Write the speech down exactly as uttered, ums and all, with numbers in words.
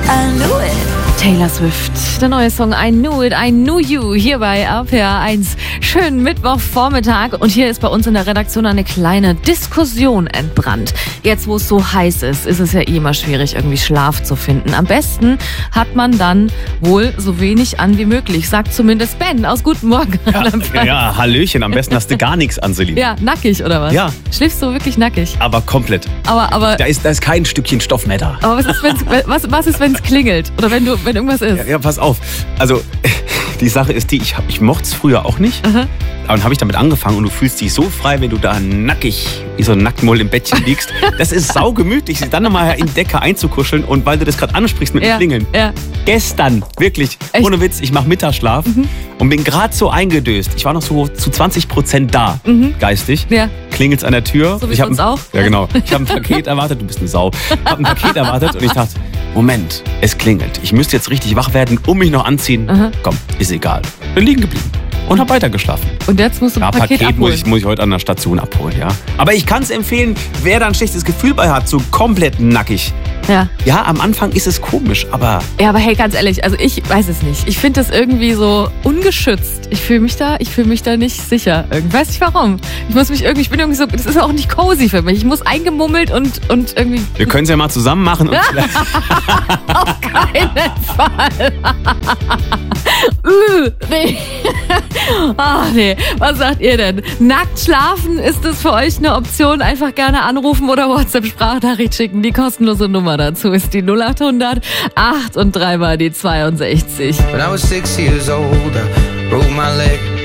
I knew it. Taylor Swift, der neue Song I Knew It, I Knew You, hier bei R P R eins. Schönen Mittwochvormittag und hier ist bei uns in der Redaktion eine kleine Diskussion entbrannt. Jetzt, wo es so heiß ist, ist es ja eh immer schwierig, irgendwie Schlaf zu finden. Am besten hat man dann wohl so wenig an wie möglich, sagt zumindest Ben aus Guten Morgen. Ja, ja, Hallöchen, am besten hast du gar nichts an, Selina. Ja, nackig oder was? Ja. Schläfst du wirklich nackig? Aber komplett. Aber, aber, Da ist, da ist kein Stückchen Stoff mehr da. aber was ist, wenn's, was, was ist, wenn es klingelt? Oder wenn, du, wenn irgendwas ist? Ja, ja, pass auf. Also, die Sache ist die, ich, hab- ich mochte es früher auch nicht. Aha. Aber dann habe ich damit angefangen und du fühlst dich so frei, wenn du da nackig wie so ein Nacktmull im Bettchen liegst. Das ist saugemütlich, sich dann nochmal in Decke einzukuscheln und weil du das gerade ansprichst mit dem Ja, Klingeln. ja. Gestern, wirklich, Echt? ohne Witz, ich mache Mittagsschlaf und bin gerade so eingedöst. Ich war noch so zu zwanzig Prozent da, geistig. Ja. Klingelt's an der Tür. So wie ich hab sonst ein, auch? Ja, genau. Ich habe ein Paket erwartet, du bist eine Sau. Ich habe ein Paket erwartet und ich dachte, Moment, es klingelt. Ich müsste jetzt richtig wach werden, um mich noch anziehen. Aha. Komm, ist egal. Bin liegen geblieben und habe weitergeschlafen. Und jetzt musst du ein Ja, Paket, Paket muss abholen. ich, muss ich heute an der Station abholen, ja. Aber ich kann es empfehlen, wer da ein schlechtes Gefühl bei hat, so komplett nackig. Ja. Ja, am Anfang ist es komisch, aber Ja, aber hey, ganz ehrlich, also ich weiß es nicht. Ich finde das irgendwie so ungeschützt. Ich fühle mich da, ich fühle mich da nicht sicher. Ich weiß nicht warum. Ich muss mich irgendwie, ich bin irgendwie so, das ist auch nicht cozy für mich. Ich muss eingemummelt und, und irgendwie wir können es ja mal zusammen machen. Und vielleicht auf keinen Fall. uh, nee. Ah, nee. Was sagt ihr denn? Nackt schlafen, ist das für euch eine Option? Einfach gerne anrufen oder WhatsApp-Sprachnachricht schicken. Die kostenlose Nummer dazu ist die null acht hundert acht und dreimal die zweiundsechzig. When I was six years old, I broke my leg.